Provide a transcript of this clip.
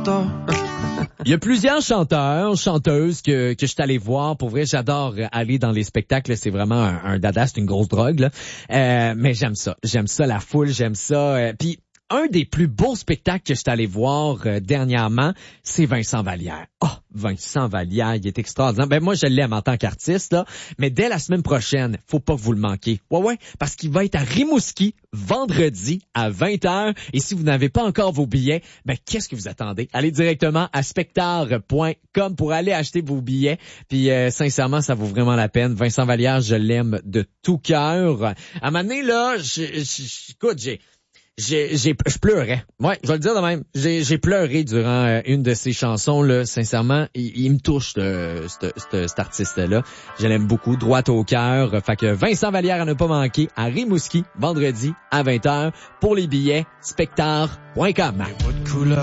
temps. Il y a plusieurs chanteurs, chanteuses que je suis allé voir. Pour vrai, j'adore aller dans les spectacles. C'est vraiment un dada, c'est une grosse drogue, là. Mais j'aime ça. J'aime ça, la foule, j'aime ça. Puis un des plus beaux spectacles que je suis allé voir dernièrement, c'est Vincent Vallière. Oh, Vincent Vallière, il est extraordinaire. Ben moi, je l'aime en tant qu'artiste, là. Mais dès la semaine prochaine, faut pas que vous le manquiez. Ouais, parce qu'il va être à Rimouski vendredi à 20h. Et si vous n'avez pas encore vos billets, ben qu'est-ce que vous attendez? Allez directement à spectar.com pour aller acheter vos billets. Puis sincèrement, ça vaut vraiment la peine. Vincent Vallière, je l'aime de tout cœur. À un moment donné, là, écoute, je pleurais. Ouais, je vais le dire de même. J'ai pleuré durant une de ses chansons, là. Sincèrement, il me touche, cet artiste-là. Je l'aime beaucoup, droit au cœur. Fait que Vincent Vallière à ne pas manquer à Rimouski, vendredi à 20h. Pour les billets, spectar.com.